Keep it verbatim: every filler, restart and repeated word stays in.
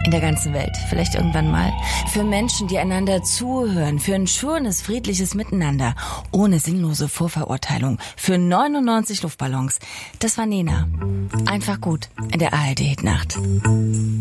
in der ganzen Welt. Vielleicht irgendwann mal. Für Menschen, die einander zuhören. Für ein schönes, friedliches Miteinander. Ohne sinnlose Vorverurteilung. Für neunundneunzig Luftballons. Das war Nena. Einfach gut in der A R D-Hitnacht.